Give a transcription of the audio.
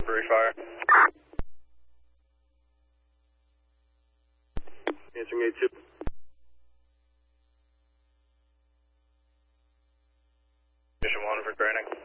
Woodbury Fire. Answering 82. Mission 1 for training.